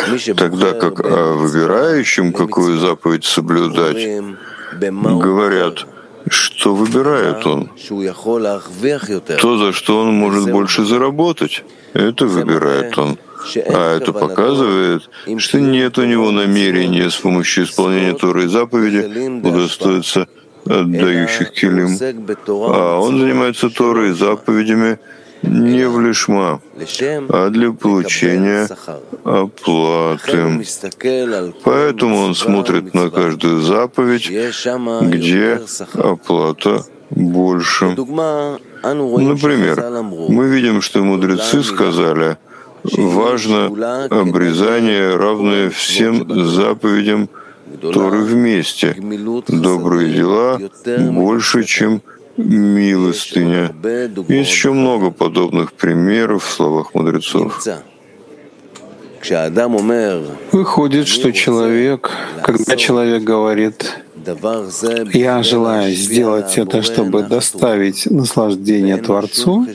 Тогда как о выбирающем, какую заповедь соблюдать, говорят, что выбирает он. То, за что он может больше заработать, это выбирает он. А это показывает, что нет у него намерения с помощью исполнения Торы и заповеди удостоиться отдающих килим. А он занимается Торой и заповедями не в лишма, а для получения оплаты. Поэтому он смотрит на каждую заповедь, где оплата больше. Например, мы видим, что мудрецы сказали, важно обрезание, равное всем заповедям Торы вместе. Добрые дела больше, чем милостыня. Есть еще много подобных примеров в словах мудрецов. Выходит, что когда человек говорит, «Я желаю сделать это, чтобы доставить наслаждение Творцу»,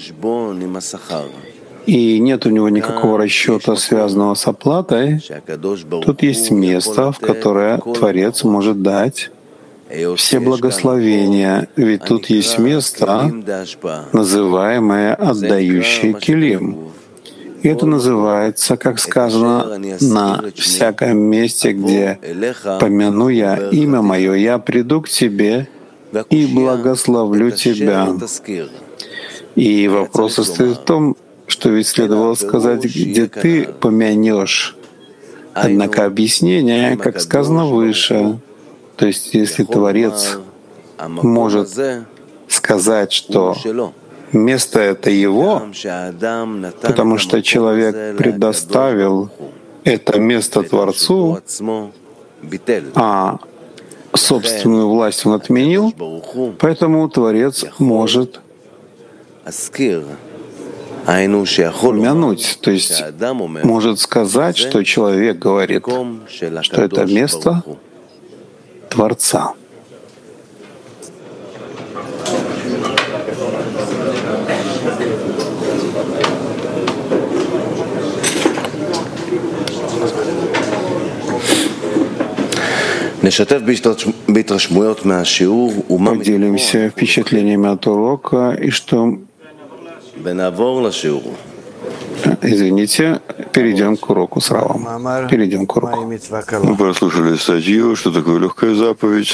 и нет у него никакого расчета, связанного с оплатой, тут есть место, в которое Творец может дать все благословения, ведь тут есть место, называемое «отдающее килим». И это называется, как сказано, «на всяком месте, где помяну я имя Мое, я приду к тебе и благословлю тебя». И вопрос состоит в том, что ведь следовало сказать, где ты помянешь. Однако объяснение, как сказано выше, то есть если Творец может сказать, что место это его, потому что человек предоставил это место Творцу, а собственную власть он отменил, поэтому Творец может упомянуть, то есть может сказать, что человек говорит, что это место Творца. Поделимся впечатлениями от урока и что... Извините, перейдем к уроку с Равом. Перейдем к уроку. Мы прослушали статью, что такое легкая заповедь,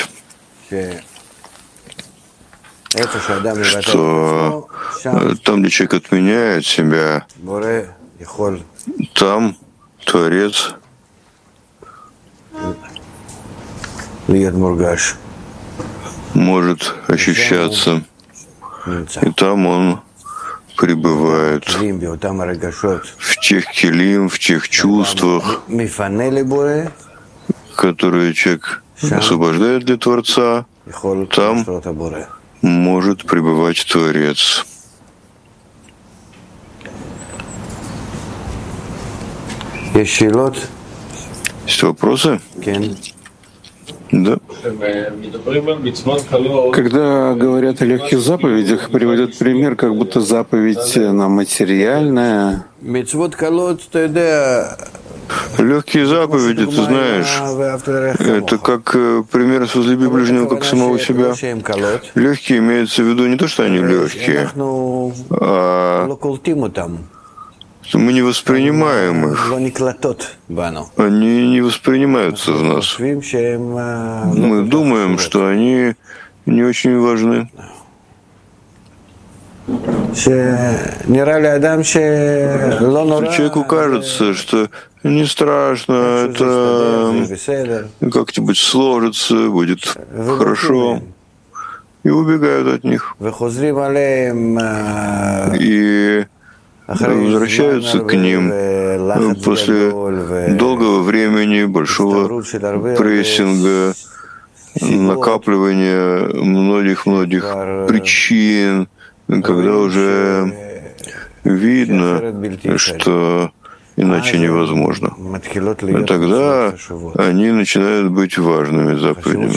что там, где человек отменяет себя, там Творец может ощущаться, и там он пребывает в тех килим, в тех чувствах, которые человек освобождает для Творца, там может пребывать Творец. Есть вопросы? Да. Когда говорят о легких заповедях, приводят пример, как будто заповедь она материальная. Легкие заповеди, ты знаешь, это как пример возлюби ближнего, как самого себя. Легкие имеется в виду не то, что они легкие, а мы не воспринимаем их. Они не воспринимаются в нас. Мы думаем, что они не очень важны. Человеку кажется, что не страшно, это как-нибудь сложится, будет хорошо. И убегают от них. И возвращаются к ним после долгого времени, большого прессинга, накапливания многих причин, когда уже видно, что иначе невозможно. И тогда они начинают быть важными заповедями.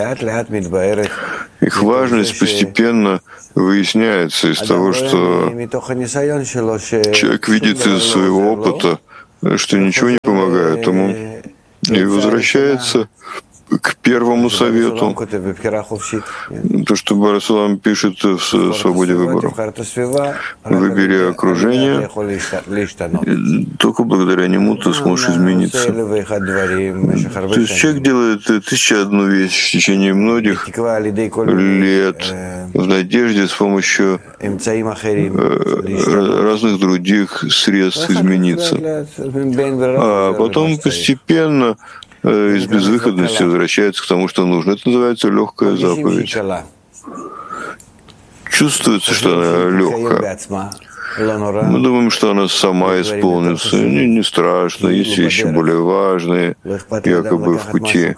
Их важность постепенно выясняется из того, что человек видит из своего опыта, что ничего не помогает ему, и возвращается к первому совету, то, что Барасулам пишет в «Свободе выбора». Выбери окружение, только благодаря нему ты сможешь измениться. То есть человек делает 1001 вещь в течение многих лет в надежде с помощью разных других средств измениться. А потом постепенно из безвыходности возвращается к тому, что нужно. Это называется легкая заповедь. Чувствуется, что она легкая. Мы думаем, что она сама исполнится. Не страшно, есть вещи более важные, якобы в пути.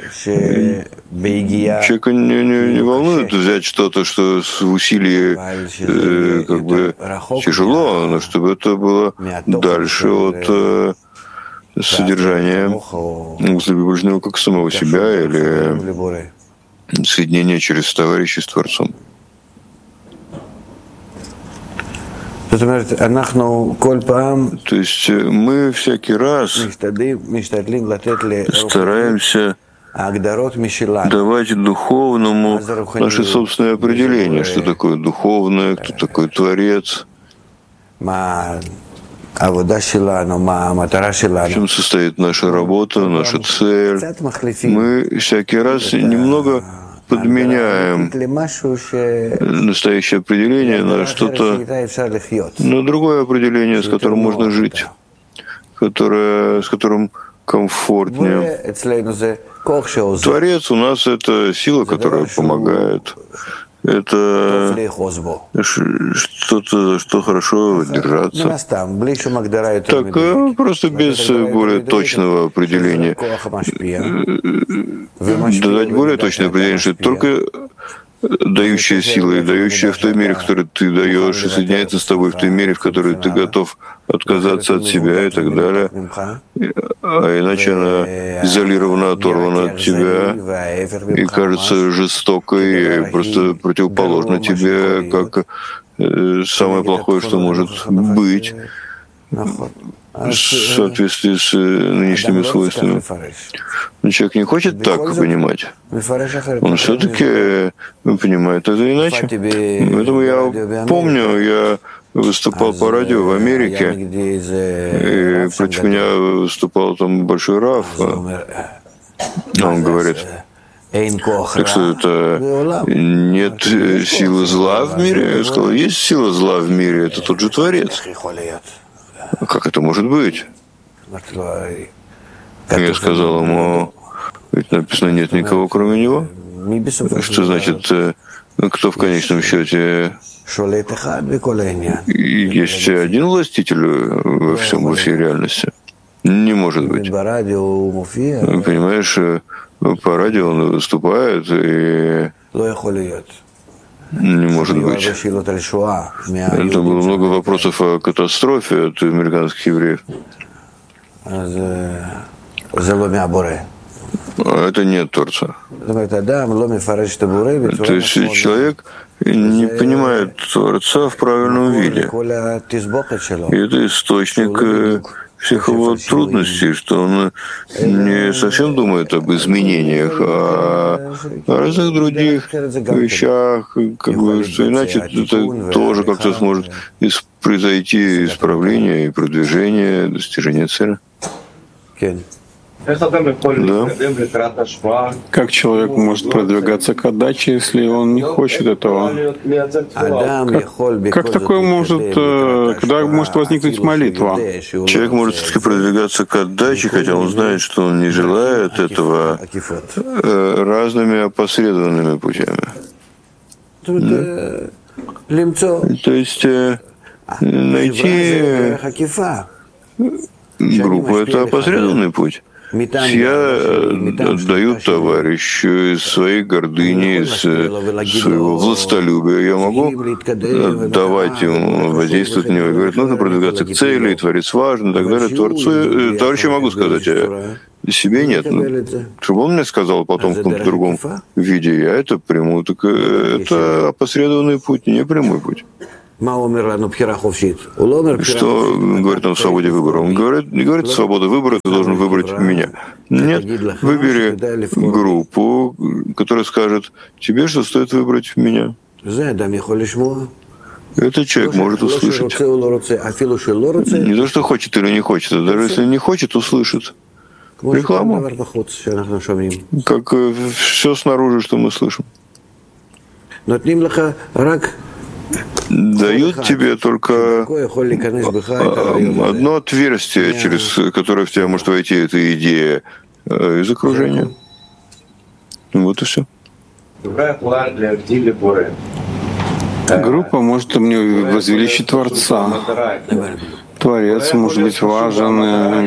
Человека не волнует взять что-то, что в усилии как бы тяжело, но чтобы это было дальше от содержание возлюбленного как самого себя или соединение через товарища с Творцом. То есть мы всякий раз стараемся давать духовному наше собственное определение, что такое духовное, кто такой Творец. В чем состоит наша работа, наша цель. Мы всякий раз немного подменяем настоящее определение на что-то, на другое определение, с которым можно жить, с которым комфортнее. Творец у нас — это сила, которая помогает. Это что-то, что хорошо держаться. Так, просто без более точного определения. Дать более точное определение, что это только дающая сила и дающая в той мере, в которой ты даешь, и соединяется с тобой в той мере, в которой ты готов отказаться от себя и так далее. А иначе она изолирована, оторвана от тебя и кажется жестокой, и просто противоположна тебе, как самое плохое, что может быть в соответствии с нынешними свойствами. Но человек не хочет так понимать. Он все-таки понимает это иначе. Поэтому я помню, я выступал по радио в Америке, и против меня выступал там большой Рав. Он говорит, так что это нет силы зла в мире? Я сказал, есть сила зла в мире, это тот же Творец. Как это может быть? Я сказал ему, ведь написано, нет никого, кроме него. Что значит, кто в конечном счете? Есть один властитель во всем, во всей реальности? Не может быть. Понимаешь, по радио он выступает, и не может быть. Это было много вопросов о катастрофе от американских евреев. А это нет Творца. То есть человек не понимает Творца в правильном виде. И это источник всех его трудностей, что он не совсем думает об изменениях, а о разных других вещах, как бы, что иначе это тоже как-то сможет произойти исправление и продвижение, достижение цели. Да. Как человек может продвигаться к отдаче, если он не хочет этого? Как такое может, когда может возникнуть молитва? Человек может все-таки продвигаться к отдаче, хотя он знает, что он не желает этого, разными опосредованными путями. То есть найти группу — это опосредованный путь. Я отдаю товарищу из своей гордыни, из своего властолюбия. Я могу давать ему, воздействовать на него. И говорит, нужно продвигаться к цели, и Творец важен, и так далее. Товарищу могу сказать, а себе нет. Чтобы он мне сказал потом в каком-то другом виде, я это приму. Так это опосредованный путь, не прямой путь. Что говорит он о свободе выбора? Он не говорит свобода выбора, ты должен выбрать меня. Нет, выбери группу, которая скажет, тебе что стоит выбрать меня. Этот человек может услышать. Не то, что хочет или не хочет, а даже если не хочет, услышит. Рекламу. Как все снаружи, что мы слышим. Дают тебе только одно отверстие, через которое в тебя может войти эта идея из окружения. Вот и все. Группа может мне возвеличить Творца. Творец может быть важен,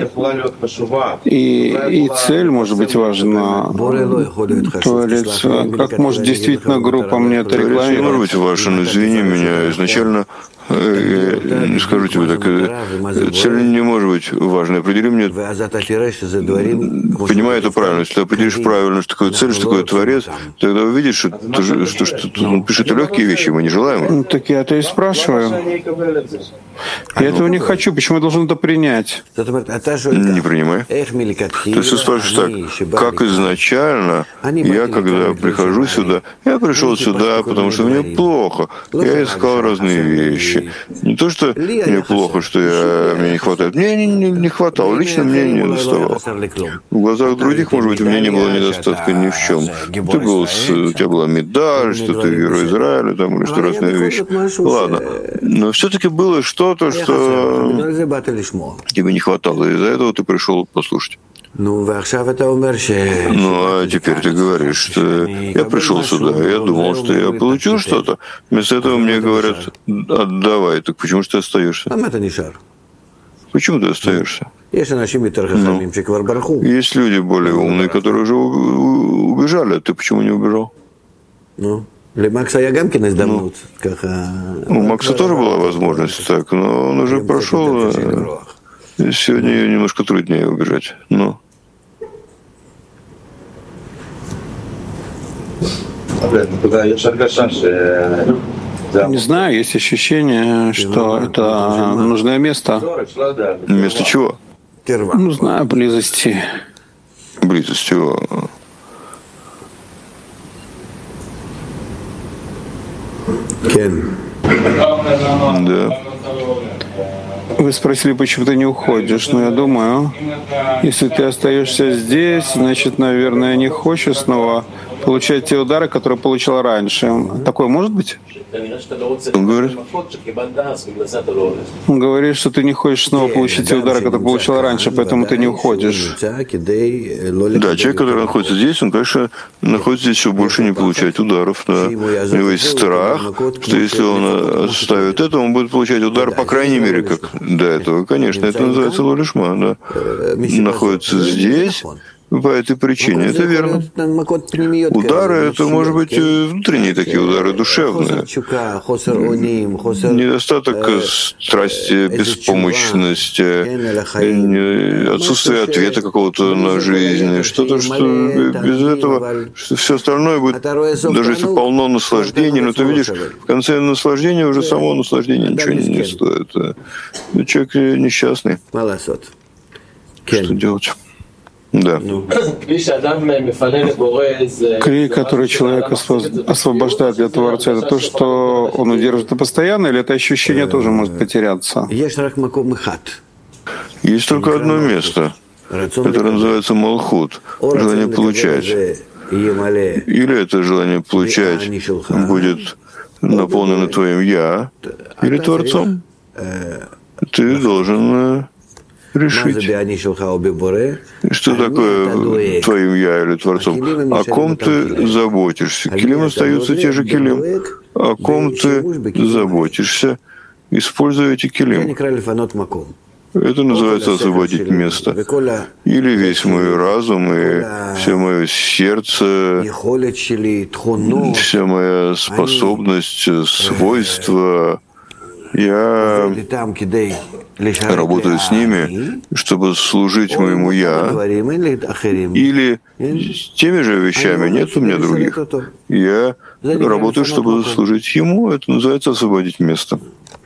и цель может быть важна. Творец, как может действительно группа мне это рекламировать? Творец не может быть важен, извини меня, изначально, скажу тебе так, цель не может быть важной. Определи мне, понимаю это правильно, если ты определишь правильно, что такое цель, что такое Творец, тогда увидишь, что он пишет легкие вещи, мы не желаем. Так я-то и спрашиваю. Я этого не хочу. Почему я должен это принять? Не принимай. То есть ты спрашиваешь так, как изначально я, когда прихожу сюда, я пришел сюда, потому что мне плохо. Я искал разные вещи. Не то, что мне плохо, что мне не хватает. Мне не хватало, лично мне не доставало. В глазах других, может быть, у меня не было недостатка ни в чем. У тебя была медаль, что ты герой Израиля, там, или что разные вещи. Ладно. Но все-таки было что-то, что тебе не хватало, и из-за этого ты пришел послушать. Ну, а теперь ты говоришь, что я пришел сюда, я думал, что я получил что-то. Вместо этого мне говорят, отдавай. Так почему же ты остаешься? Почему ты остаешься? Есть люди более умные, которые уже убежали, а ты почему не убежал? У Макса тоже была возможность так, но он уже прошел. Сегодня ее немножко труднее убежать. Но. Не знаю, есть ощущение, что это нужное место. Место чего? Не знаю, близости. Близость чего? Да. Вы спросили, почему ты не уходишь. Но я думаю, если ты остаешься здесь, значит, наверное, не хочешь снова получать те удары, которые получал раньше. Такое может быть? Он говорит, что ты не хочешь снова получить те удары, которые получал раньше, поэтому ты не уходишь. Да, человек, который находится здесь, он, конечно, находится здесь, чтобы больше не получать ударов. Да. У него есть страх, что если он оставит это, он будет получать удар, по крайней мере, как до этого. Конечно, это называется лолишма. Да. Находится здесь. По этой причине, это верно. Удары — это, может быть, внутренние такие удары, душевные. Недостаток страсти, беспомощности, отсутствие ответа какого-то на жизнь, что-то, что без этого, что все остальное будет, даже если полно наслаждений, но ты видишь, в конце наслаждения уже само наслаждение ничего не стоит. Человек несчастный. Что делать? Да. Клей, который человек освобождает для Творца, это то, что он удерживает это постоянно, или это ощущение тоже может потеряться? Есть только одно место, которое называется Малхут, желание получать. Или это желание получать будет наполнено твоим «я» или Творцом. Ты должен решить, что такое твоим «я» или Творцом. О ком ты заботишься? Килим остаются те же килим. О ком ты заботишься, используя эти килим. Это называется освободить место. Или весь мой разум и все мое сердце, вся моя способность, свойства, Я работаю с ними, чтобы служить моему «я», или с теми же вещами нет у меня других. Я работаю, чтобы служить ему, это называется освободить место.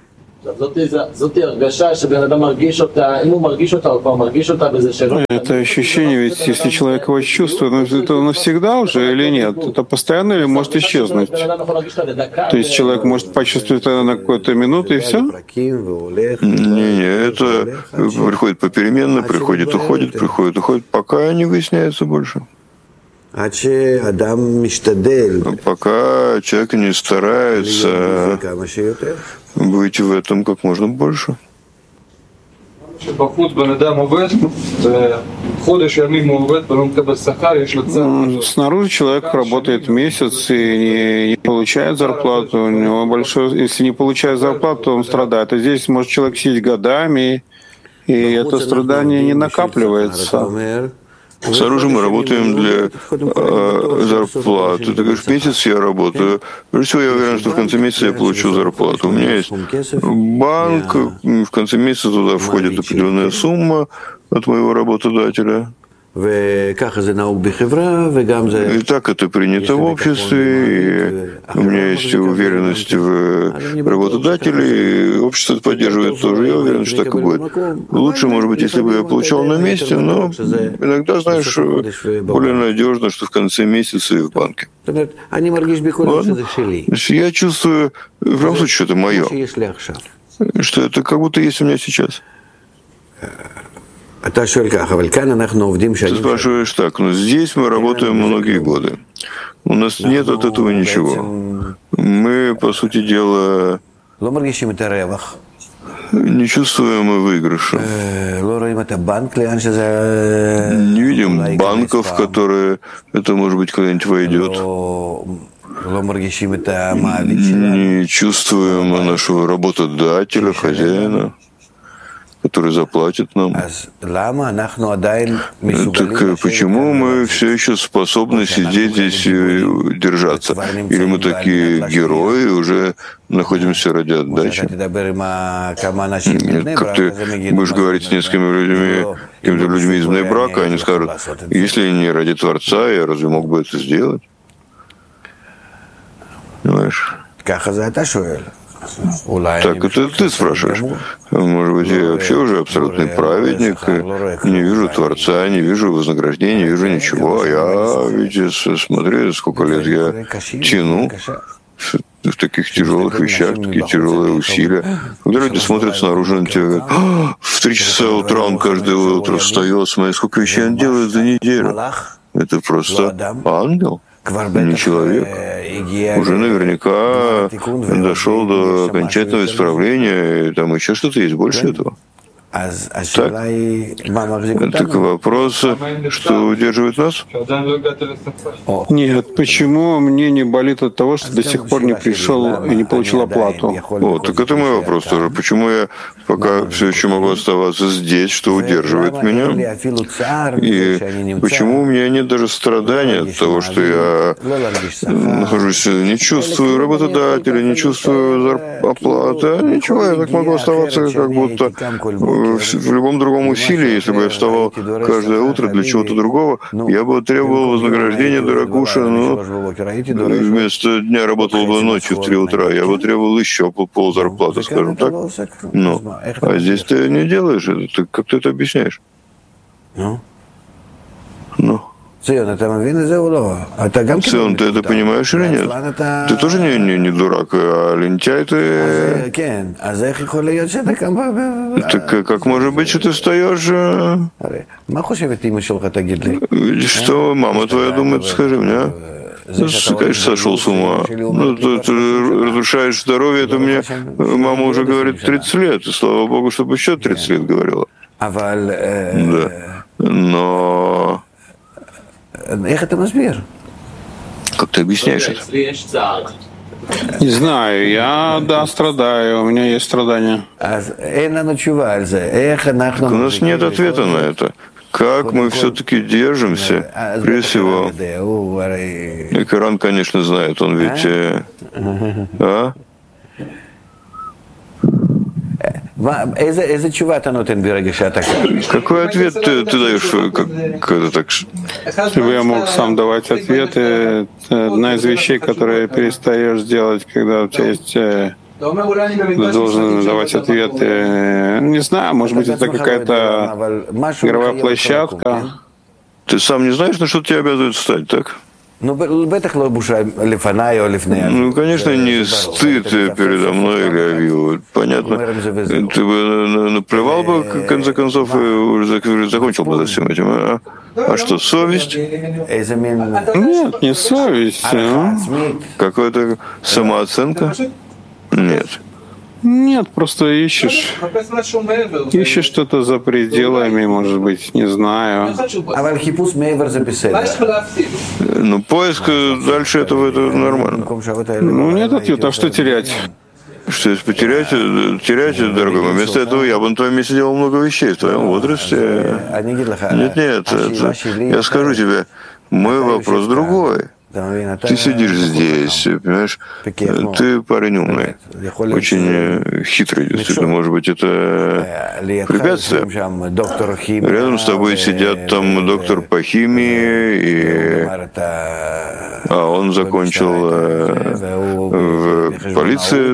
Это ощущение, ведь если человек его чувствует, это навсегда уже или нет? Это постоянно или может исчезнуть? То есть человек может почувствовать это на какую-то минуту и все? Не, это приходит попеременно, приходит, уходит, приходит, уходит, пока не выясняется больше. Пока человек не старается быть в этом как можно больше. Снаружи человек работает месяц и не получает зарплату. У него большой, если не получает зарплату, то он страдает. А здесь может человек сидеть годами, и это страдание не накапливается. Снаружи мы работаем для зарплаты. Ты говоришь, месяц я работаю. Прежде всего, я уверен, что в конце месяца я получу зарплату. У меня есть банк, в конце месяца туда входит определенная сумма от моего работодателя. И так это принято в обществе, и у меня есть уверенность в работодателе, и общество это поддерживает тоже. Я уверен, что так и будет. Лучше, может быть, если бы я получал на месте, но иногда, знаешь, более надежно, что в конце месяца и в банке. Ладно. Я чувствую, в любом случае, что это мое, что это как будто есть у меня сейчас. Ты спрашиваешь так, но здесь мы работаем многие годы. У нас нет от этого ничего. Мы, по сути дела, не чувствуем выигрыша. Не видим банков, в которые это, может быть, когда-нибудь войдет. Не чувствуем нашего работодателя, хозяина, который заплатит нам. Так почему мы все еще способны сидеть здесь и держаться? Или мы такие герои, уже находимся ради отдачи? Как ты будешь говорить с несколькими людьми, какими-то людьми из брака, они скажут, если не ради Творца, я разве мог бы это сделать? Понимаешь? Так, это ты спрашиваешь. Может быть, я вообще уже абсолютный праведник, не вижу Творца, не вижу вознаграждения, не вижу ничего. Я ведь, смотри, сколько лет я тяну в таких тяжелых вещах, такие тяжелые усилия. Когда люди смотрят снаружи на тебя, говорят, в 3 часа утра он каждое утро встает, смотри, сколько вещей он делает за неделю. Это просто ангел. Не человек, уже наверняка дошел до окончательного исправления, и там еще что-то есть больше этого. Так вопрос, что удерживает нас? Нет, почему мне не болит от того, что до сих пор не пришел и не получил оплату? О, так это мой вопрос тоже. Почему я пока все еще могу оставаться здесь, что удерживает меня? И почему у меня нет даже страдания от того, что я нахожусь, не чувствую работодателя, не чувствую оплаты, ничего, я так могу оставаться как будто в любом другом усилии, если бы я вставал каждое утро для чего-то другого, я бы требовал вознаграждения дорогуша, но вместо дня работал бы ночью в 3 утра, я бы требовал еще ползарплаты, скажем так. Ну, а здесь ты не делаешь это, как ты это объясняешь? Ну. Цион, ты это понимаешь или нет? Ты тоже не дурак, а лентяй ты. Так как может быть, что ты встаешь? Что мама твоя думает, скажи мне, Ты, конечно, сошел с ума. Ну, ты разрушаешь здоровье, это мне мама уже говорит 30 лет, и слава Богу, чтобы еще 30 лет говорила. Да. Но... Как ты объясняешь это? Не знаю, я, страдаю, у меня есть страдания. У нас нет ответа на это. Как мы все-таки держимся, прежде всего. И Коран, конечно, знает, он ведь... Какой ответ ты даешь, когда так? Чтобы я мог сам давать ответы, одна из вещей, которые перестаешь делать, когда у тебя есть... Ты должен давать ответы. Не знаю, может быть, это какая-то игровая площадка. Ты сам не знаешь, на что тебя обязывают встать, так? Ну, конечно, не стыд передо мной или Авилу. Понятно. Ты бы наплевал бы, в конце концов, и уже закончил бы за всем этим. А что, совесть? Нет, не совесть. Какая-то самооценка? Нет. Нет, просто ищешь что-то за пределами, может быть, не знаю. Ну, поиск дальше этого, это нормально. Ну, нет ответа, а что терять? Что есть потерять, дорогой мой. Вместо этого я бы на твоем месте делал много вещей в твоем возрасте. Нет, я скажу тебе, мой вопрос другой. Ты сидишь здесь, понимаешь, ты парень умный, очень хитрый, действительно, может быть, это препятствие. Рядом с тобой сидят там доктор по химии, а он закончил в полиции,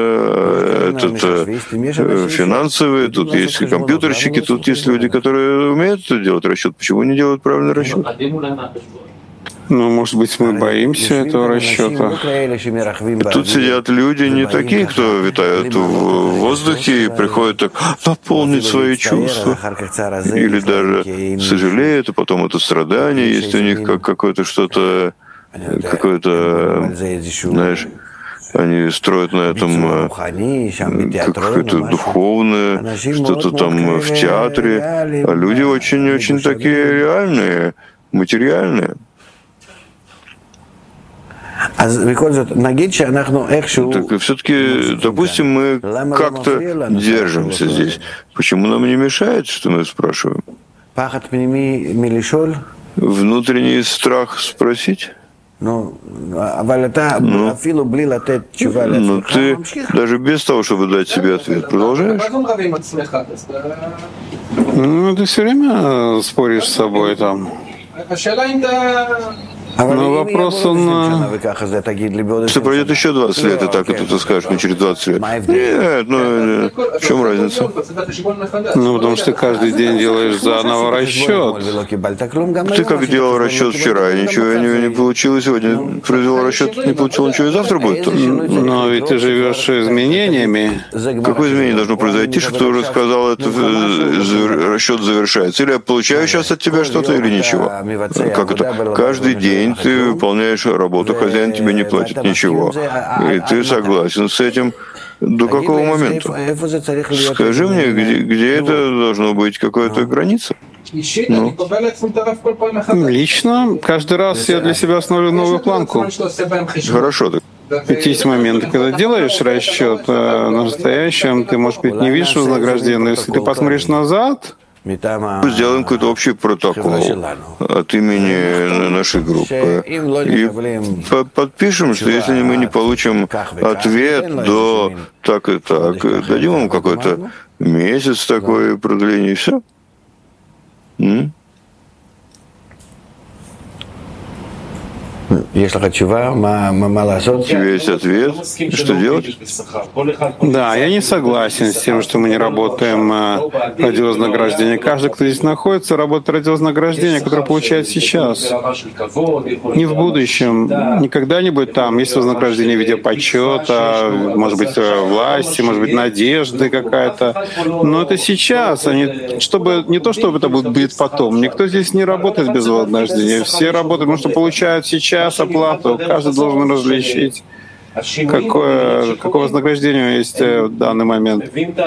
этот финансовый, тут есть компьютерщики, тут есть люди, которые умеют делать расчет. Почему не делают правильный расчет? Ну, может быть, мы боимся этого расчета. Тут сидят люди не такие, кто витают в воздухе и приходят так наполнить свои чувства. Или даже сожалеют, а потом это страдание, есть у них как какое-то что-то, знаешь, они строят на этом какое-то духовное, что-то там в театре. А люди очень-очень такие реальные, материальные. Так все-таки, допустим, мы как-то держимся здесь. Почему нам не мешает, что мы спрашиваем? Внутренний страх спросить? Но ты даже без того, чтобы дать себе ответ, продолжаешь? Ну, ты все время споришь с собой там. Но вопрос Что пройдет еще 20 лет, и так, и ты скажешь мне через 20 лет. Нет, ну в чем разница? Ну, потому что ты каждый день делаешь заново расчет. Ты как делал расчет вчера, и ничего не получилось, сегодня произвел расчет, не получил ничего, и завтра будет тоже. Но ведь ты живешь изменениями. Какое изменение должно произойти, чтобы ты уже сказал, это расчет завершается? Или я получаю сейчас от тебя что-то, или ничего? Как это? Каждый день ты выполняешь работу, хозяин тебе не платит ничего. И ты согласен с этим до какого момента? Скажи мне, где это должно быть, какая-то граница? Ну. Лично, каждый раз я для себя установлю новую планку. Хорошо. Ведь есть моменты, когда делаешь расчет, а в настоящем ты, может быть, не видишь вознаграждения, но если ты посмотришь назад, сделаем какой-то общий протокол от имени нашей группы и подпишем, что если мы не получим ответ до так и так, дадим ему какой-то месяц такое продление, и все. У тебя есть ответ? Что делать? Да, я не согласен с тем, что мы не работаем ради вознаграждения. Каждый, кто здесь находится, работает ради вознаграждения, которое получает сейчас. Не в будущем. Не когда-нибудь там есть вознаграждение в виде почета, может быть, власти, может быть, надежды какая-то. Но это сейчас, а не то, чтобы это будет потом. Никто здесь не работает без вознаграждения. Все работают, потому что получают сейчас оплату. Каждый должен различить, какое вознаграждение есть в данный момент.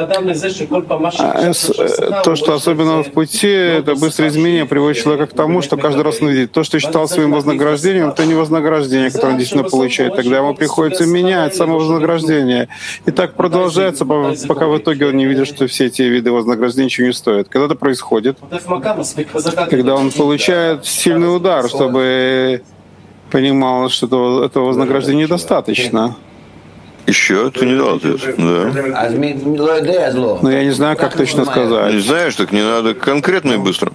То, что особенно в пути, это быстрое изменение приводит человека к тому, что каждый раз он видит то, что считал своим вознаграждением, это не вознаграждение, которое он действительно получает. Тогда ему приходится менять само вознаграждение. И так продолжается, пока в итоге он не видит, что все эти виды вознаграждения ничего не стоят. Когда это происходит? Когда он получает сильный удар, чтобы понимал, что этого вознаграждения недостаточно. Еще ты не дал ответ, да. Но я не знаю, как точно сказать. Не знаешь, так не надо конкретно и быстро.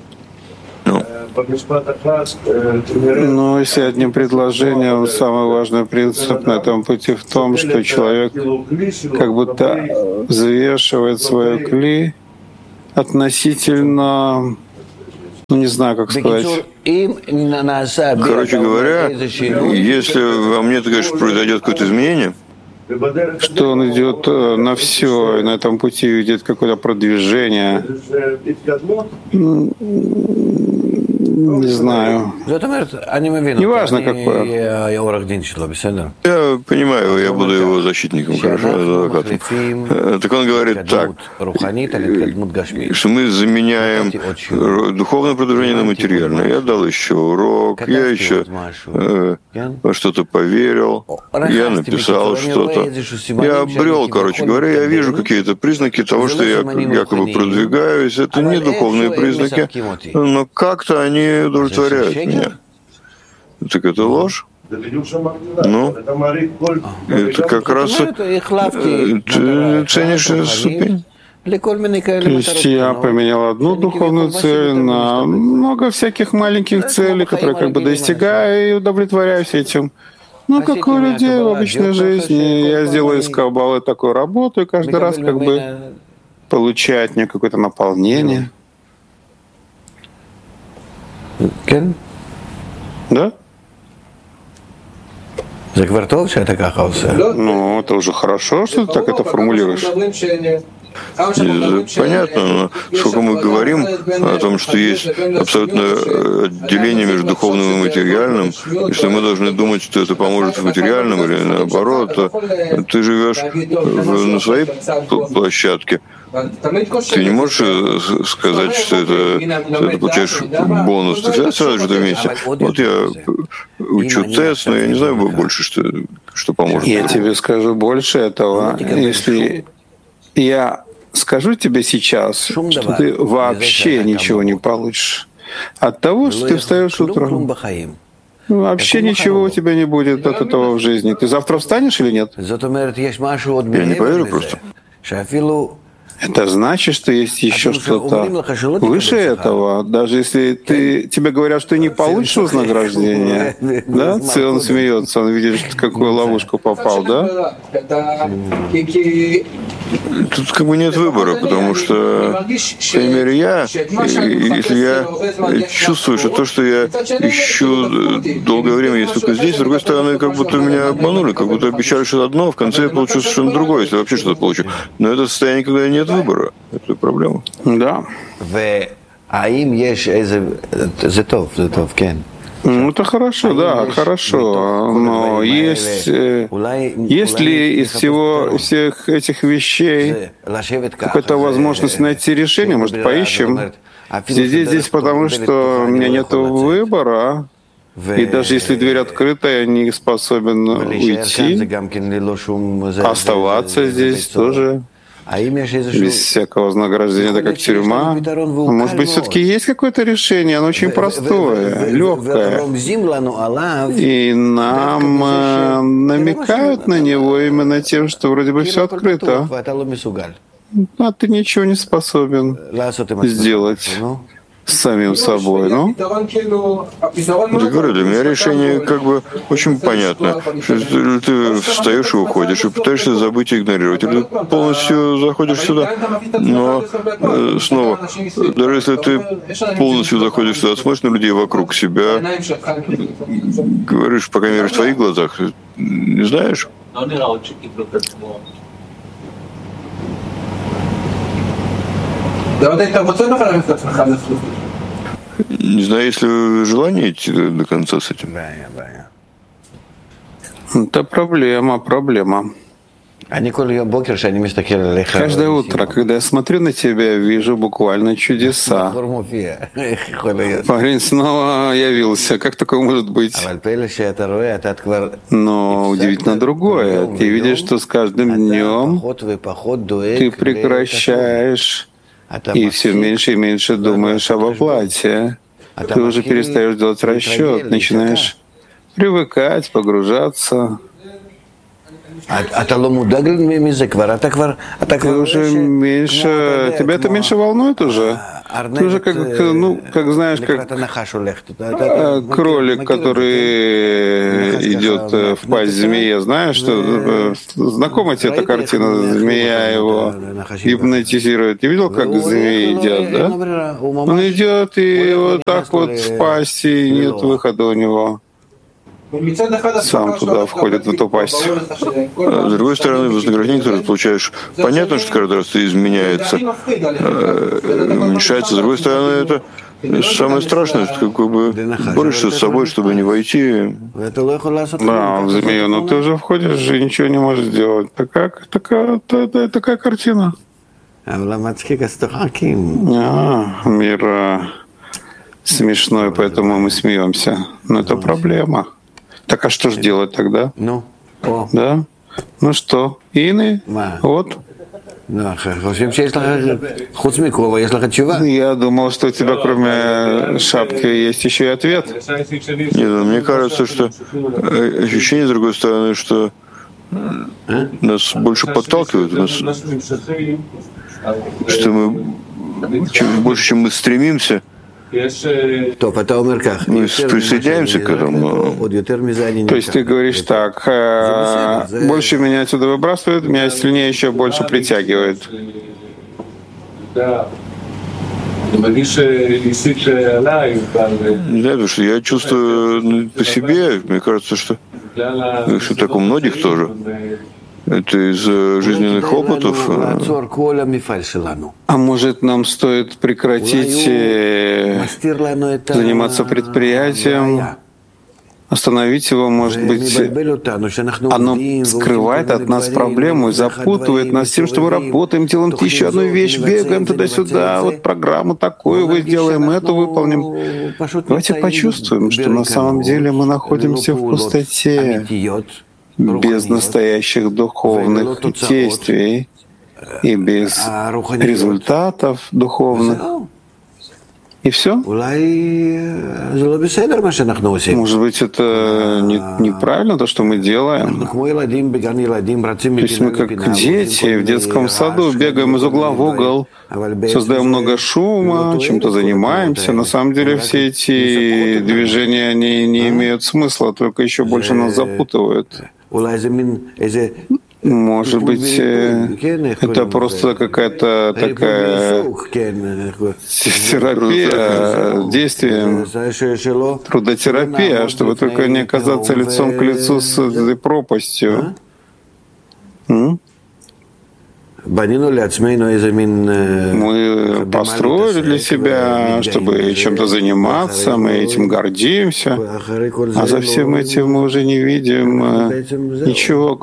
Ну, если одним предложением, самый важный принцип на этом пути в том, что человек как будто взвешивает свое кли относительно, ну не знаю, как сказать. Короче говоря, если во мне, ты говоришь, произойдет какое-то изменение, что он идет на все, и на этом пути видит какое-то продвижение. Не знаю. Неважно какое. Я понимаю, я буду его защитником, хорошо, адвокатом. Так он говорит так, что мы заменяем духовное продвижение на материальное. Я дал еще урок, я еще во что-то поверил, я написал что-то. Я обрел, короче говоря, я вижу какие-то признаки того, что я якобы продвигаюсь. Это не духовные признаки, но как-то они удовлетворяют меня. Так это ложь? Ну, это как раз ты ценишь ступень. То есть я поменял одну духовную цель на много всяких маленьких целей, которые как бы достигаю и удовлетворяюсь этим. Ну, как у людей в обычной жизни. Я сделаю из Каббалы такую работу, и каждый раз как бы получает мне какое-то наполнение. Да? Ну, это уже хорошо, что ты так это формулируешь. Понятно, но сколько мы говорим о том, что есть абсолютное отделение между духовным и материальным, и что мы должны думать, что это поможет в материальном или наоборот, то ты живешь на своей площадке. Ты не можешь сказать, что ты получаешь бонус. Ты всегда сразу же вместе. Вот я учу тест, но я не знаю больше, что поможет. Я тебе скажу больше этого. Если я скажу тебе сейчас, что ты вообще ничего не получишь от того, что ты встаешь утром. Вообще ничего у тебя не будет от этого в жизни. Ты завтра встанешь или нет? Я не поверю просто. Это значит, что есть еще что-то выше этого. Даже если тебе говорят, что ты не получишь вознаграждение, да? Он смеется, он видит, в какую ловушку попал, да? Тут как бы нет выбора, потому что, по крайней мере, если я чувствую, что то, что я ищу долгое время, есть только здесь, с другой стороны, как будто меня обманули, как будто обещали что-то одно, а в конце я получу совершенно другое, если вообще что-то получу. Но это состояние, когда нет выбора. Это проблема. Да. Ну, это хорошо, да, хорошо. Но есть ли из всех этих вещей какая-то возможность найти решение? Может, поищем? Сидеть здесь, потому что у меня нет выбора. И даже если дверь открыта, я не способен уйти. Оставаться здесь тоже. Без всякого вознаграждения, это как тюрьма. Может быть, все-таки есть какое-то решение, оно очень простое, легкое. И нам намекают на него именно тем, что вроде бы все открыто. А ты ничего не способен сделать с самим собой, ну? Я говорю, для меня решение как бы очень понятно. Ты встаешь и уходишь, и пытаешься забыть и игнорировать, или полностью заходишь сюда. Но снова, даже если ты полностью заходишь сюда, смотришь на людей вокруг себя, говоришь, по крайней мере, в твоих глазах, не знаешь? Не знаю, есть ли желание идти до конца с этим. Это проблема. Каждое утро, когда я смотрю на тебя, вижу буквально чудеса. Парень снова явился. Как такое может быть? Но удивительно другое. Ты видишь, что с каждым днем ты прекращаешь и все меньше и меньше думаешь об оплате. Ты уже перестаешь делать расчет, начинаешь привыкать, погружаться. Ты уже меньше, тебя это меньше волнует уже? Ты уже как знаешь, как кролик, который идет в пасть змеи, знаешь, что знакома тебе эта картина, змея его гипнотизирует. Не видел, как змеи едят, да? Он идет и вот так вот в пасть, и нет выхода у него. Сам туда входит, в эту пасть. А с другой стороны, вознаграждение, которое ты получаешь, понятно, что каждый раз ты изменяется, уменьшается. С другой стороны, это самое страшное, что как бы борешься с собой, чтобы не войти. Да, в змею, но ты уже входишь и ничего не можешь сделать. Такая картина. Мир смешной, поэтому мы смеемся. Но это проблема. Так а что же делать тогда? Да? Ну что? Ины? Вот. Я думал, что у тебя кроме шапки есть еще и ответ. Нет, мне кажется, что ощущение, с другой стороны, что нас больше подталкивают, что мы больше, чем мы стремимся, мы присоединяемся к этому. То есть ты говоришь так, больше меня отсюда выбрасывают, меня сильнее еще больше притягивает. Да, потому что я чувствую по себе, мне кажется, что так у многих тоже. Это из жизненных опытов. А может, нам стоит прекратить заниматься предприятием, остановить его, может быть, оно скрывает от нас проблему и запутывает нас тем, что мы работаем, делаем еще одну вещь, бегаем туда-сюда, вот программу такую вы сделаем, эту выполним. Давайте почувствуем, что на самом деле мы находимся в пустоте, без настоящих духовных действий и без результатов духовных. И все? Может быть, это неправильно, то, что мы делаем? То есть мы как дети в детском саду бегаем из угла в угол, создаем много шума, чем-то занимаемся. На самом деле все эти движения, они не имеют смысла, только еще больше нас запутывают. Может быть, это просто какая-то такая терапия, действие, трудотерапия, чтобы только не оказаться лицом к лицу с этой пропастью. Мы построили для себя, чтобы чем-то заниматься, мы этим гордимся, а за всем этим мы уже не видим ничего,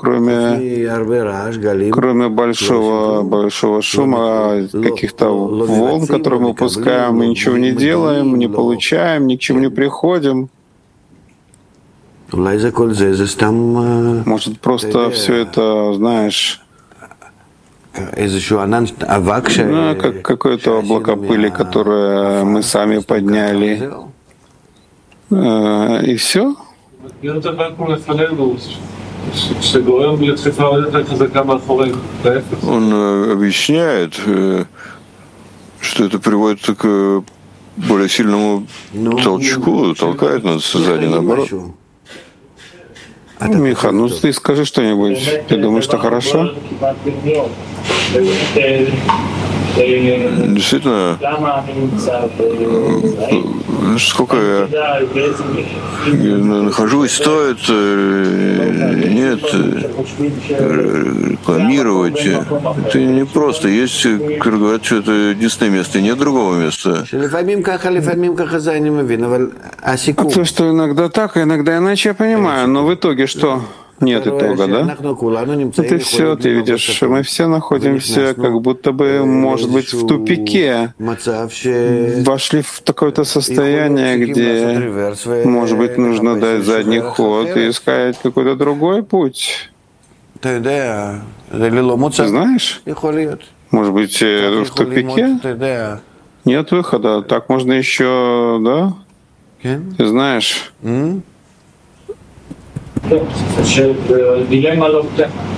кроме большого шума, каких-то волн, которые мы пускаем, мы ничего не делаем, не получаем, ни к чему не приходим. Может, просто все это, знаешь, как какое-то облако пыли, которое мы сами подняли. И все? Он объясняет, что это приводит к более сильному толчку, толкает нас сзади, наоборот. Миха, ну ты скажи что-нибудь. Ты думаешь, что хорошо? Действительно, сколько я нахожусь, стоит, нет, рекламировать. Это не просто. Есть, как говорят, что это единственное место, нет другого места. А то, что иногда так, а иногда иначе, я понимаю. Но в итоге что? Нет итога, да? Это все, ты видишь, мы все находимся как будто бы, может быть, в тупике. Вошли в такое-то состояние, где, может быть, нужно дать задний ход и искать какой-то другой путь. Ты знаешь? Может быть, в тупике? Нет выхода. Так можно еще, да? Ты знаешь?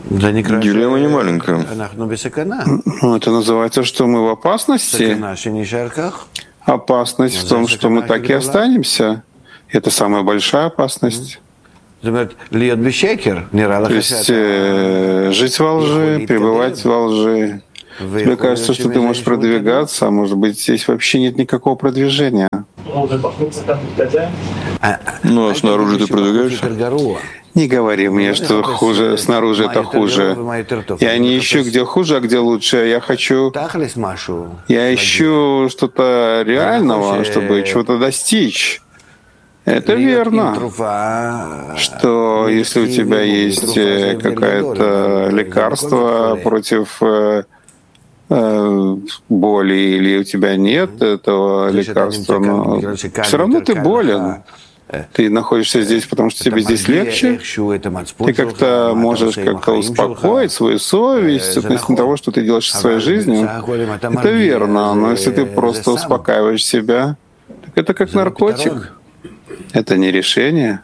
Дилемма не маленькая. Ну, это называется, что мы в опасности. Опасность в том, что мы так и останемся. Это самая большая опасность. То есть жить во лжи, пребывать во лжи. Тебе кажется, что ты можешь продвигаться, а может быть, здесь вообще нет никакого продвижения. Ну, а снаружи ты продвигаешься? Не говори мне, что хуже, снаружи это хуже. Я не ищу, где хуже, а где лучше. Я ищу что-то реального, чтобы чего-то достичь. Это верно, что если у тебя есть какое-то лекарство против боли, или у тебя нет этого лекарства, но все равно ты болен. Ты находишься здесь, потому что тебе здесь легче. Ты как-то можешь как-то успокоить свою совесть относительно того, что ты делаешь со своей жизнью. Это верно, но если ты просто успокаиваешь себя, так это как наркотик. Это не решение.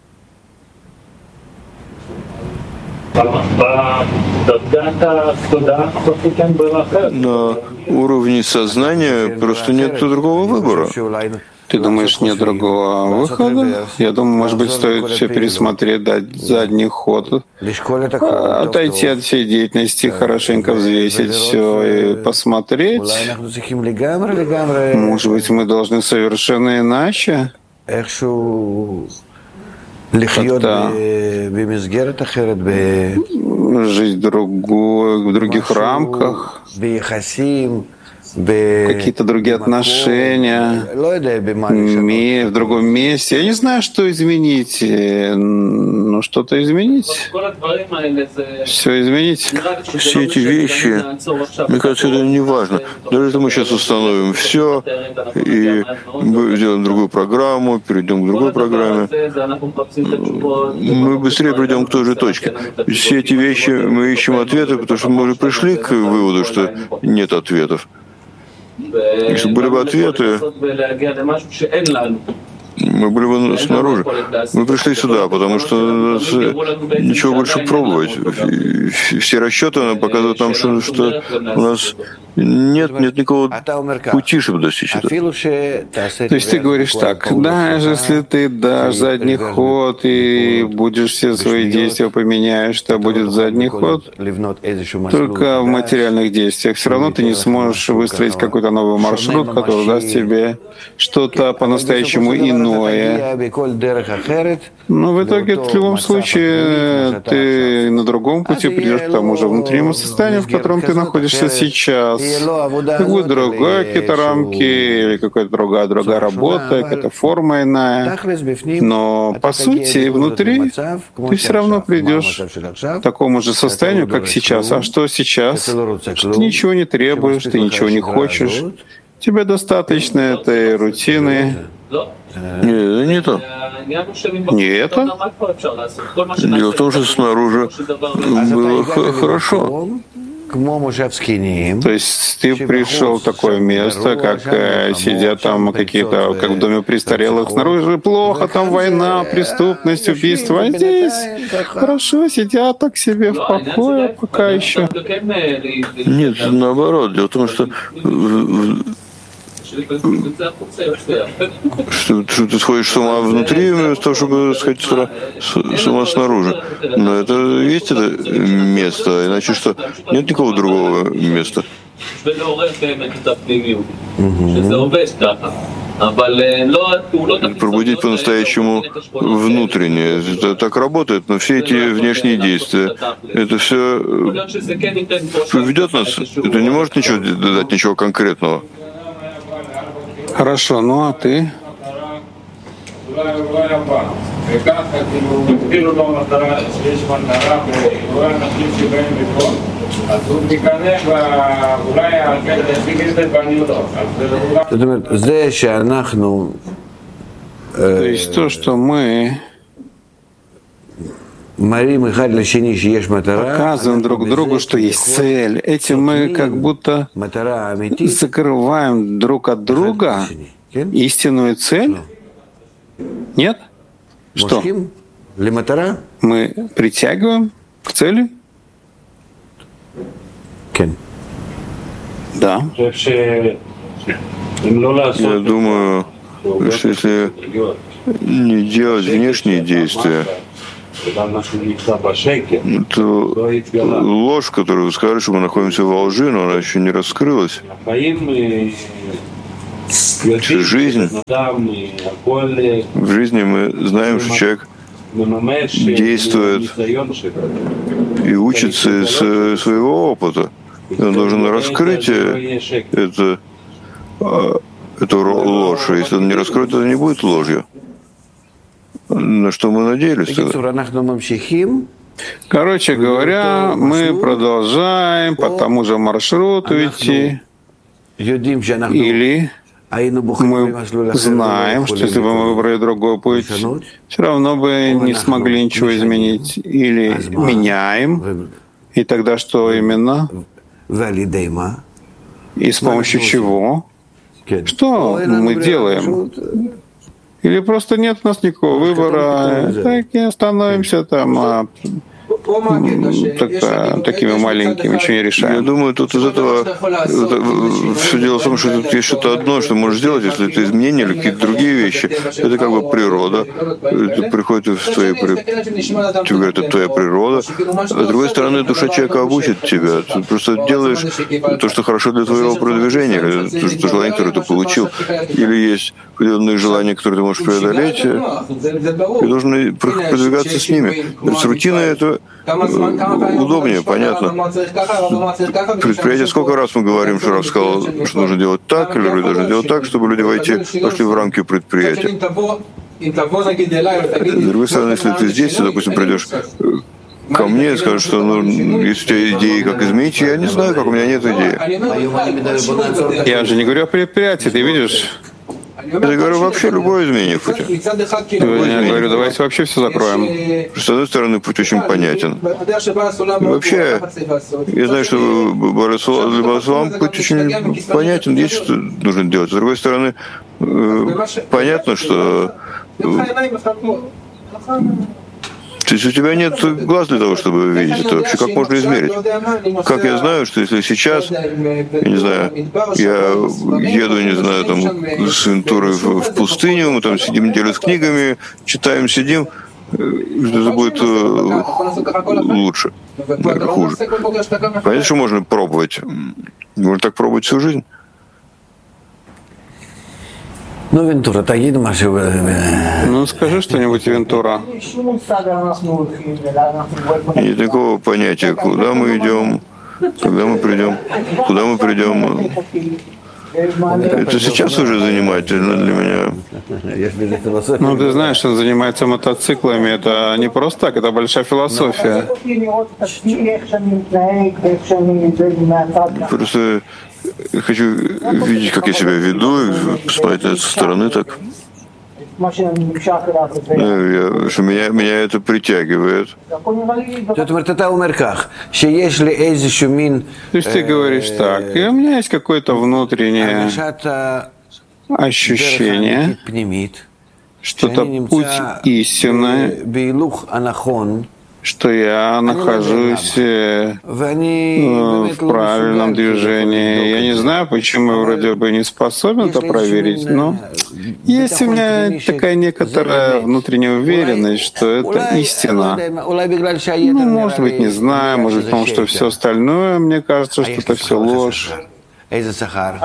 На уровне сознания просто нет другого выбора. Ты думаешь, нет другого выхода? Я думаю, может быть, стоит все пересмотреть, дать задний ход, отойти от всей деятельности, хорошенько взвесить все и посмотреть. Может быть, мы должны совершенно иначе как-то жить в других рамках, какие-то другие отношения, в другом месте. Я не знаю, что изменить, но что-то изменить. Все изменить. Все эти вещи, мне кажется, это не важно. Даже если мы сейчас установим все и сделаем другую программу, перейдем к другой программе, мы быстрее придем к той же точке. Все эти вещи мы ищем ответы, потому что мы уже пришли к выводу, что нет ответов. Если были бы ответы, мы были бы снаружи. Мы пришли сюда, потому что ничего больше пробовать. Все расчеты показывают нам, что у нас нет никакого пути, чтобы достичь этого. То есть ты говоришь так, даже если ты дашь задний ход и будешь все свои действия поменяешь, что будет задний ход, только в материальных действиях. Все равно ты не сможешь выстроить какой-то новый маршрут, который даст тебе что-то по-настоящему иное. Но в итоге, в любом случае, ты на другом пути придешь к тому же внутреннему состоянию, в котором ты находишься сейчас. Как бы другая какие-то рамки, или какая-то другая работа, какая-то форма иная. Но по сути, внутри ты все равно придешь к такому же состоянию, как сейчас. А что сейчас? Что ты ничего не требуешь, ты ничего не хочешь. Тебе достаточно этой рутины. Нет, не то. Не это? Дело в том, что снаружи было хорошо. То есть ты пришел в такое место, как сидят там какие-то, как в доме престарелых, снаружи плохо, там война, преступность, убийство, а здесь хорошо, сидят так себе в покое пока еще. Нет, наоборот. Дело в том, что ты сходишь с ума внутри, вместо того, чтобы сходить с ума снаружи. Но это есть это место, иначе что? Нет никакого другого места. Пробудить по-настоящему внутреннее. Это так работает, но все эти внешние действия, это все ведет нас. Это не может ничего дать, ничего конкретного. Хорошо, ну а ты? То есть то, что мы показываем друг другу, что есть цель. Этим мы как будто закрываем друг от друга истинную цель. Нет? Что? Мы притягиваем к цели? Да. Я думаю, что если не делать внешние действия, то ложь, которую вы сказали, что мы находимся во лжи, но она еще не раскрылась. Жизнь. В жизни мы знаем, что человек действует и учится из своего опыта. И он должен раскрыть эту ложь. Если он не раскроет, то это не будет ложью. На что мы надеялись тогда? Короче говоря, мы продолжаем по тому же маршруту идти. Или мы знаем, что если бы мы выбрали другой путь, все равно бы не смогли ничего изменить. Или меняем, и тогда что именно? И с помощью чего? Что мы делаем? Или просто нет у нас никакого выбора, так и остановимся там, такими маленькими, ничего не решаем. Я думаю, тут из этого все дело в том, что тут есть что-то одно, что можешь сделать, если это изменение или какие-то другие вещи. Это как бы природа. Это приходит в твоей тебе говорят, это твоя природа. А с другой стороны, душа человека обучит тебя. Ты просто делаешь то, что хорошо для твоего продвижения, то желание, которое ты получил. Или есть определенные желания, которые ты можешь преодолеть, и должен продвигаться с ними. С рутиной это удобнее, понятно. Предприятие, сколько раз мы говорим, что Рав сказал, что нужно делать так, или должны делать так, чтобы люди вошли в рамки предприятия. С другой стороны, если ты здесь, ты, допустим, придешь ко мне и скажешь, что если у тебя идеи, как изменить, я не знаю, как у меня нет идеи. Я же не говорю о предприятии, ты видишь? Я говорю вообще любое изменение пути. Я говорю, давайте вообще все закроем. С одной стороны, путь очень понятен. И вообще, я знаю, что для Барасулам путь очень понятен, есть что нужно делать. С другой стороны, понятно, что если у тебя нет глаз для того, чтобы видеть это, вообще как можно измерить? Как я знаю, что если сейчас, я не знаю, я еду, не знаю, там, с Вентурой в пустыню, мы там сидим неделю с книгами, читаем, сидим, это будет лучше, хуже. Понятно, что можно пробовать. Можно так пробовать всю жизнь. Ну, Вентура, скажи что-нибудь, Вентура. Нет такого понятия, куда мы идем, когда мы придем, куда мы придем. Это сейчас уже занимательно для меня. Ну, ты знаешь, он занимается мотоциклами. Это не просто так, это большая философия. Просто хочу видеть, как я себя веду, и посмотреть на это со стороны так. Что меня это притягивает. То есть ты говоришь так, и у меня есть какое-то внутреннее ощущение, что это путь истины, что я нахожусь в правильном движении. Я не знаю, почему я вроде бы не способен это проверить, но есть у меня такая некоторая внутренняя уверенность, что это истина. Ну, может быть, не знаю, может быть, потому что все остальное, мне кажется, что это все ложь. А у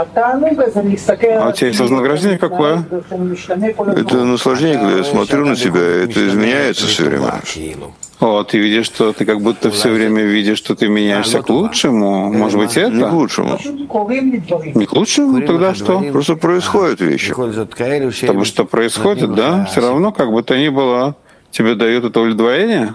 тебя есть вознаграждение какое? Это наслаждение, когда я смотрю на себя, это изменяется все время. О, ты видишь, что ты как будто все время видишь, что ты меняешься к лучшему. Может быть, это? Не к лучшему. Не к лучшему? Тогда что? Просто происходят вещи. Потому что происходит, да? Все равно, как бы то ни было, тебе дают это удовлетворение?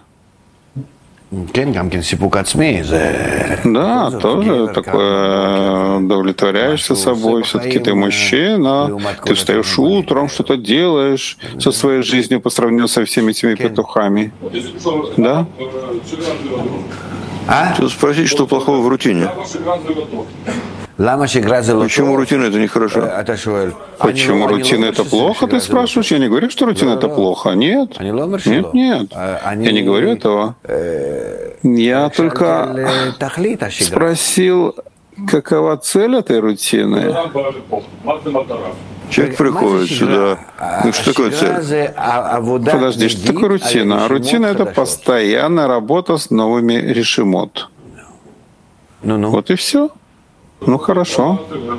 Да, тоже такое удовлетворяешься собой, все-таки ты мужчина, ты встаешь утром, что-то делаешь со своей жизнью по сравнению со всеми этими петухами. Да? Хочу спросить, что плохого в рутине? Почему рутина это нехорошо? Почему рутина это плохо, ты спрашиваешь? Я не говорю, что рутина это плохо. Нет. Нет. Я не говорю этого. Я только спросил, какова цель этой рутины. Человек приходит сюда. Ну что такое цель? Подожди, что такое рутина? Рутина — это постоянная работа с новыми решимот. Вот и все. Ну хорошо.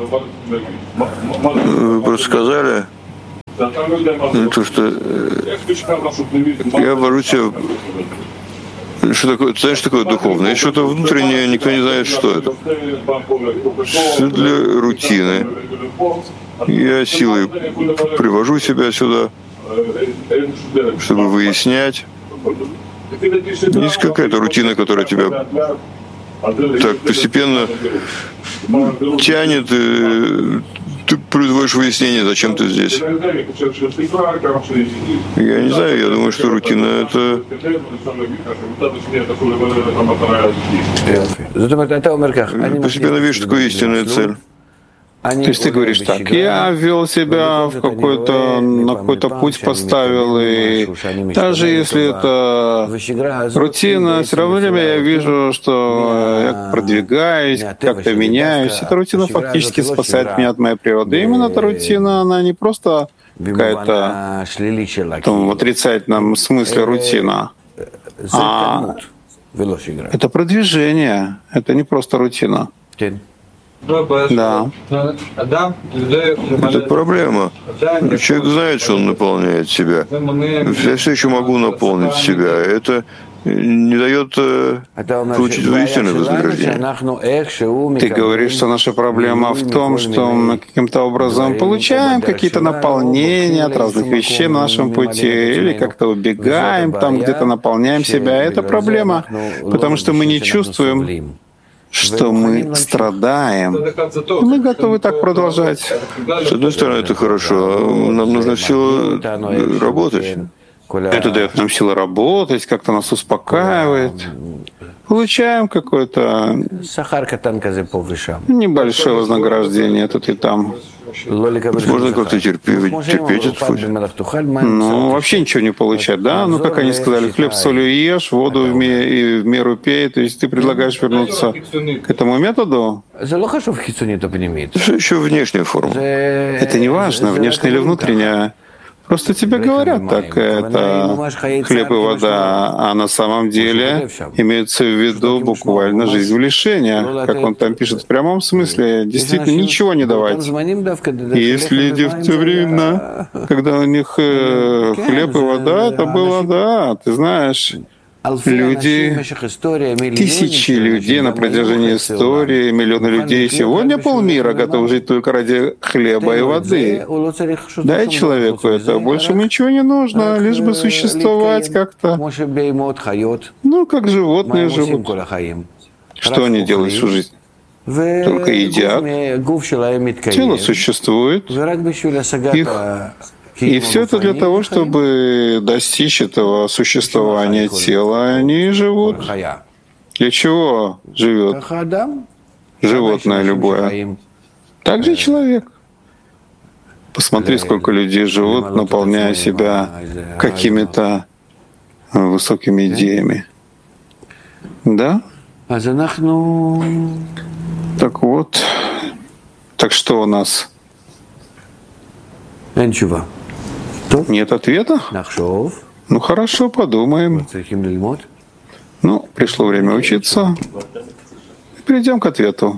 Вы просто сказали, то, что я вожу себя. Что такое, знаешь, что такое духовное? Есть что-то внутреннее, никто не знает, что это. Все для рутины. Я силой привожу себя сюда, чтобы выяснять. Есть какая-то рутина, которая тебя так постепенно тянет, и ты производишь выяснение, зачем ты здесь. Я не знаю, я думаю, что рутина — это... Постепенно видишь, что такое истинная цель. То есть ты говоришь так, я ввел себя в на какой-то путь поставил, и даже если это рутина, все равно я вижу, что я продвигаюсь, как-то меняюсь. Эта рутина фактически спасает меня от моей природы. И именно эта рутина, она не просто какая-то в отрицательном смысле рутина, а это продвижение, это не просто рутина. Да. Это проблема. Человек знает, что он наполняет себя. Я все еще могу наполнить себя. Это не дает получить истинное вознаграждение. Ты говоришь, что наша проблема в том, что мы каким-то образом получаем какие-то наполнения от разных вещей на нашем пути, или как-то убегаем, там где-то наполняем себя. Это проблема, потому что мы не чувствуем, что мы страдаем. И мы готовы так продолжать. С одной стороны, это хорошо. Нам нужно силу работать. Это дает нам силу работать, как-то нас успокаивает. Получаем какое-то небольшое вознаграждение тут и там. Можно как-то терпеть этот путь. Ну, вообще ничего не получать, да? Ну, как они сказали, хлеб с солью ешь, воду в меру пей. То есть ты предлагаешь вернуться к этому методу? Это еще внешняя форма. Это не важно, внешняя или внутренняя. Просто тебе говорят так, это хлеб и вода, а на самом деле имеется в виду буквально жизнь в лишениях, как он там пишет в прямом смысле, действительно ничего не давать. И есть люди в те времена, когда у них хлеб и вода, это было, да, ты знаешь, люди, тысячи людей на протяжении истории, миллионы людей сегодня полмира готовы жить только ради хлеба и воды. Дай человеку это, больше ему ничего не нужно, лишь бы существовать как-то. Ну, как животные живут. Что они делают всю жизнь? Только едят. Тело существует. И все это для того, чтобы достичь этого существования тела, они живут. Для чего живет животное любое? Так же человек. Посмотри, сколько людей живут, наполняя себя какими-то высокими идеями. Да? Так вот. Так что у нас? Нет ответа? Ну хорошо, подумаем. Ну, пришло время учиться. Перейдем к ответу.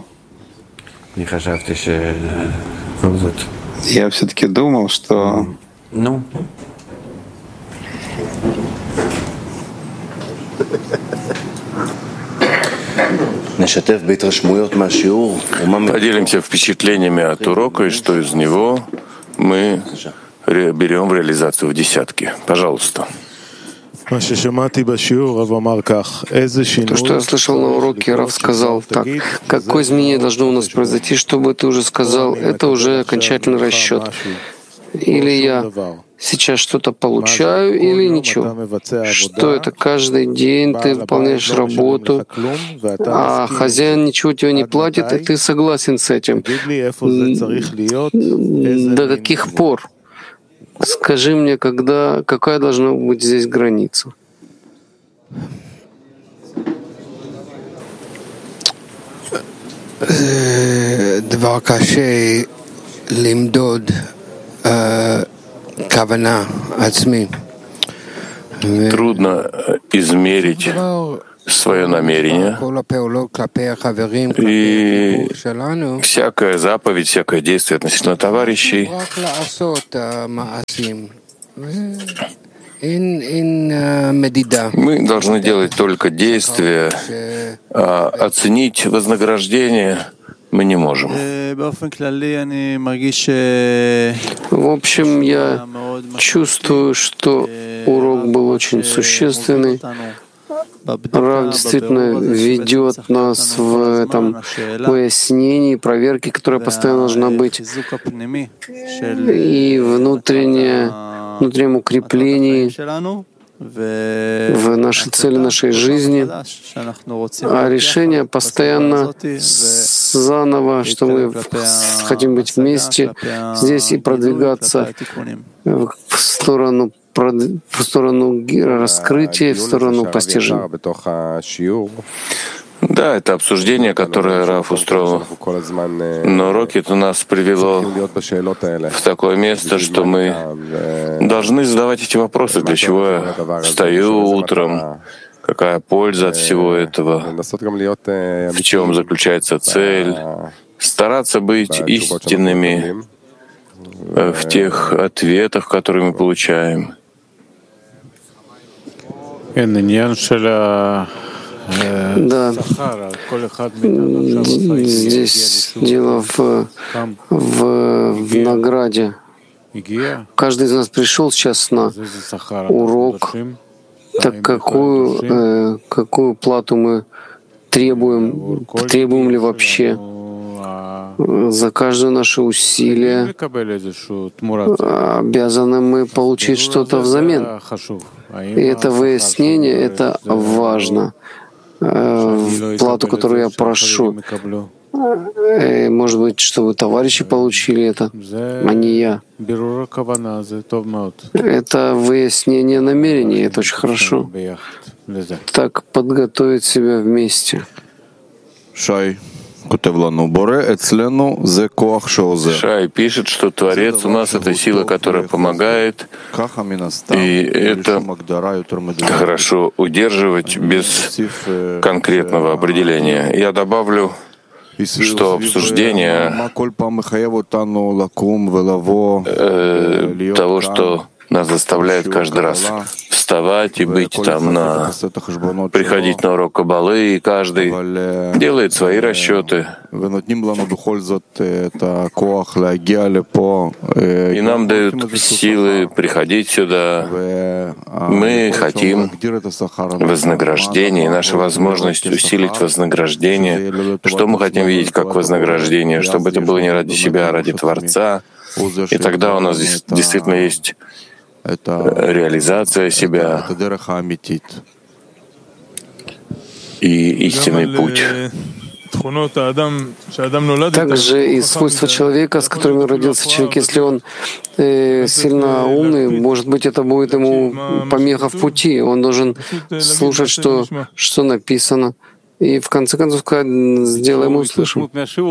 Я все-таки думал, что... Поделимся впечатлениями от урока, и что из него мы берем в реализацию в десятки. Пожалуйста. То, что я слышал на уроке, Рав сказал так. Какое изменение должно у нас произойти, чтобы ты уже сказал, это уже окончательный расчет? Или я сейчас что-то получаю или ничего? Что это? Каждый день ты выполняешь работу, а хозяин ничего тебе не платит, и ты согласен с этим. До каких пор? Скажи мне, какая должна быть здесь граница? דבר קשה למדוד כוונה עצמית. Трудно измерить свое намерение, и всякая заповедь, всякое действие относительно товарищей мы должны делать только действия, а оценить вознаграждение мы не можем. В общем, я чувствую, что урок был очень существенный. Рав действительно ведет нас в этом выяснении, проверке, которая постоянно должна быть, и внутреннем укреплении в нашей цели, нашей жизни, а решение постоянно заново, что мы хотим быть вместе здесь и продвигаться в сторону раскрытия, в сторону постижения. Да, это обсуждение, которое Рав устроил на уроке, это нас привело в такое место, что мы должны задавать эти вопросы, для чего я встаю утром, какая польза от всего этого, в чем заключается цель, стараться быть истинными в тех ответах, которые мы получаем. Да, здесь дело в награде. Каждый из нас пришел сейчас на урок, так какую плату мы требуем ли вообще за каждое наше усилие, обязаны мы получить что-то взамен. И это выяснение, это важно. Плату, которую я прошу. Может быть, чтобы товарищи получили это, а не я. Это выяснение намерений, это очень хорошо. Так подготовить себя вместе. Шай пишет, что Творец у нас — это сила, которая помогает, и это хорошо удерживать без конкретного определения. Я добавлю, что обсуждение того, что нас заставляет каждый раз вставать и быть там, приходить на урок Каббалы, и каждый делает свои расчеты. И нам дают силы приходить сюда. Мы хотим вознаграждение, и наша возможность усилить вознаграждение. Что мы хотим видеть как вознаграждение? Чтобы это было не ради себя, а ради Творца. И тогда у нас действительно есть реализация себя и истинный путь. Также и свойства человека, с которыми родился человек, если он сильно умный, может быть, это будет ему помеха в пути. Он должен слушать, что написано, и в конце концов сказать: сделаем и услышим.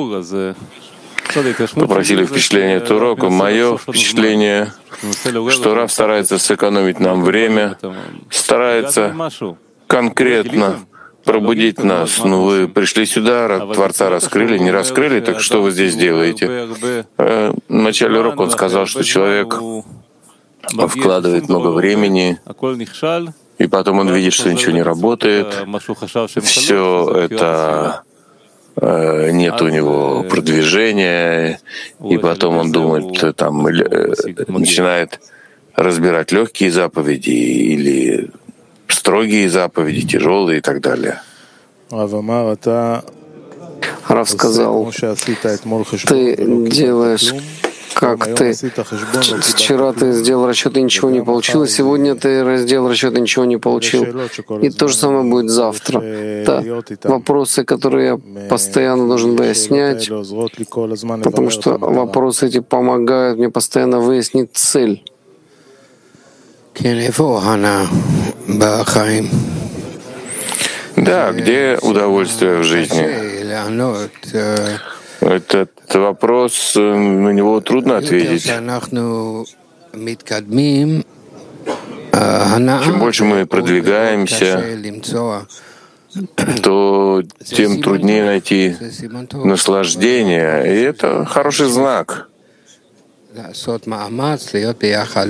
Попросили впечатление от урока. Мое впечатление, что Рав старается сэкономить нам время, старается конкретно пробудить нас. Вы пришли сюда, Творца раскрыли, не раскрыли, так что вы здесь делаете? В начале урока он сказал, что человек вкладывает много времени, и потом он видит, что ничего не работает. Все это нет у него продвижения, и потом он думает, начинает разбирать легкие заповеди или строгие заповеди, тяжелые и так далее. Рав сказал: ты делаешь как ты вчера ты сделал расчет и ничего не получил, сегодня ты сделал расчет и ничего не получил. И то же самое будет завтра. Это вопросы, которые я постоянно должен выяснять, потому что вопросы эти помогают мне постоянно выяснить цель. Да, где удовольствие в жизни? Этот вопрос, на него трудно ответить. Чем больше мы продвигаемся, то тем труднее найти наслаждение. И это хороший знак.